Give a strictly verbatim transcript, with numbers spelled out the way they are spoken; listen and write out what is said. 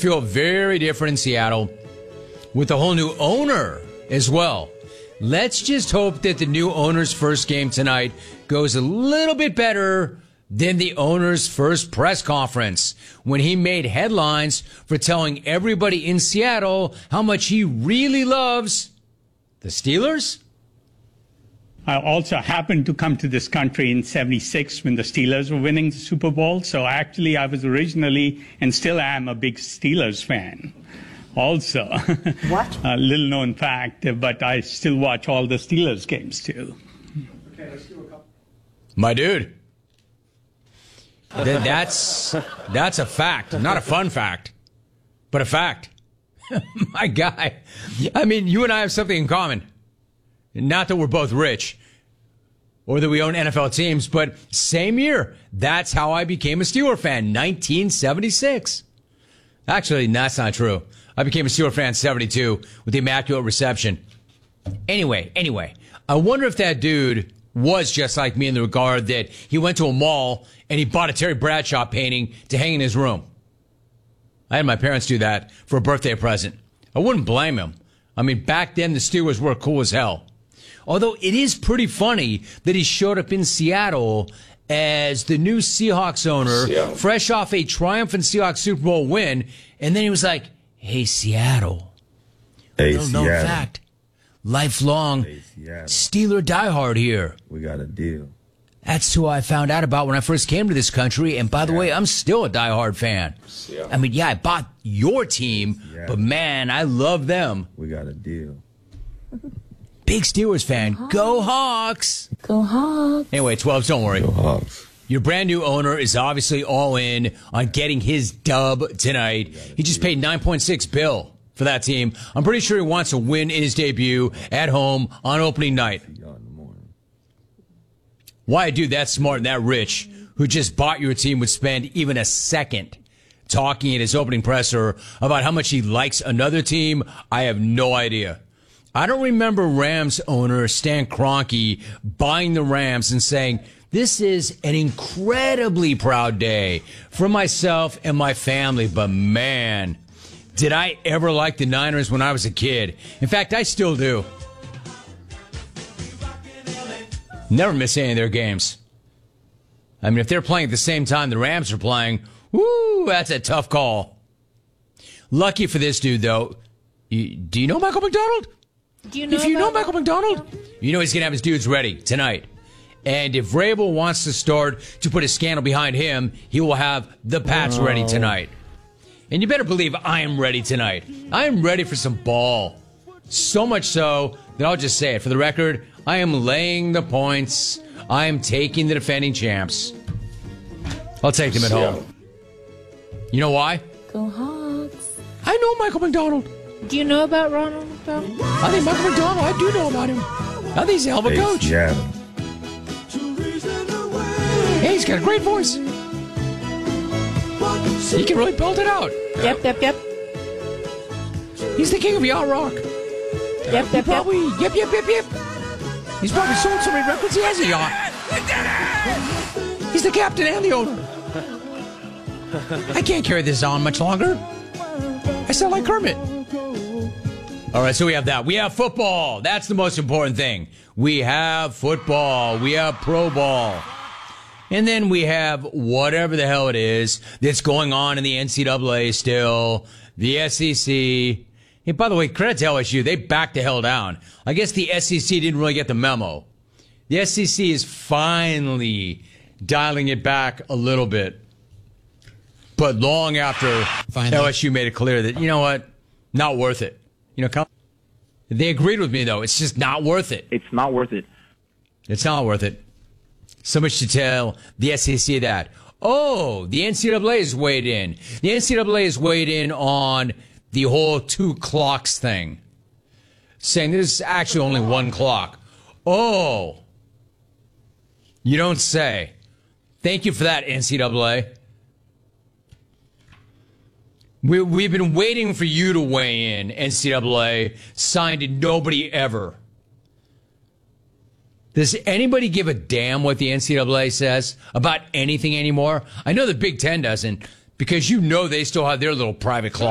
feel very different in Seattle with the whole new owner as well. Let's just hope that the new owner's first game tonight goes a little bit better than the owner's first press conference when he made headlines for telling everybody in Seattle how much he really loves the Steelers. I also happened to come to this country in seventy-six when the Steelers were winning the Super Bowl. So actually, I was originally and still am a big Steelers fan. Also, what? A little known fact, but I still watch all the Steelers games too. Okay, let's do a couple. My dude. Th- that's that's a fact, not a fun fact, but a fact. My guy. I mean, you and I have something in common. Not that we're both rich or that we own N F L teams, but same year. That's how I became a Steeler fan, nineteen seventy-six. Actually, that's not true. I became a Steeler fan in seventy-two with the Immaculate Reception. Anyway, anyway, I wonder if that dude was just like me in the regard that he went to a mall and he bought a Terry Bradshaw painting to hang in his room. I had my parents do that for a birthday present. I wouldn't blame him. I mean, back then the Steelers were cool as hell. Although it is pretty funny that he showed up in Seattle as the new Seahawks owner, Seattle. Fresh off a triumphant Seahawks Super Bowl win, and then he was like, hey, Seattle. Hey, Little known Seattle. fact. Lifelong Hey, Seattle. Steeler diehard here. We got a deal. That's who I found out about when I first came to this country. And by the way, I'm still a diehard fan. Yeah. I mean, yeah, I bought your team, Yeah. but man, I love them. We got a deal. Big Steelers fan. Go Hawks. Go Hawks. Anyway, twelves, don't worry. Go Hawks. Your brand new owner is obviously all in on getting his dub tonight. He just paid nine point six bill for that team. I'm pretty sure he wants to win in his debut at home on opening night. Why a dude that smart and that rich who just bought your team would spend even a second talking at his opening presser about how much he likes another team, I have no idea. I don't remember Rams owner Stan Kroenke buying the Rams and saying, this is an incredibly proud day for myself and my family, but man, did I ever like the Niners when I was a kid. In fact, I still do. Never miss any of their games. I mean, if they're playing at the same time the Rams are playing, woo, that's a tough call. Lucky for this dude, though. You, do you know Michael McDonald? Do you know if you know about Michael McDonald, you know he's going to have his dudes ready tonight. And if Vrabel wants to start to put a scandal behind him, he will have the Pats Oh. ready tonight. And you better believe I am ready tonight. I am ready for some ball. So much so that I'll just say it. For the record, I am laying the points. I am taking the defending champs. I'll take them at home. You know why? Go Hawks. I know Michael McDonald. Do you know about Ronald McDonald? I think Michael McDonald, I do know about him. I think he's a hell of a Hey, coach. Seattle. Hey, he's got a great voice. He can really belt it out. Yep, yep, yep. He's the king of yacht rock. Yep, yep, yep. Probably, yep, yep, yep, yep. He's probably sold so many records he has a yacht. He's the captain and the owner. I can't carry this on much longer. I sound like Kermit. All right, so we have that. We have football. That's the most important thing. We have football. We have pro ball. And then we have whatever the hell it is that's going on in the N C double A still, the S E C. Hey, by the way, credit to L S U. They backed the hell down. I guess the S E C didn't really get the memo. The S E C is finally dialing it back a little bit. But long after finally. L S U made it clear that, you know what, not worth it. You know, come, they agreed with me, though. It's just not worth it. It's not worth it. It's not worth it. So much to tell the S E C that. Oh, the N C double A is weighed in. The N C double A is weighed in on the whole two clocks thing, saying there's actually only one clock. Oh, you don't say. Thank you for that, N C double A. We, we've been waiting for you to weigh in, N C double A. Signed nobody ever. Does anybody give a damn what the N C double A says about anything anymore? I know the Big Ten doesn't, because you know they still have their little private clock.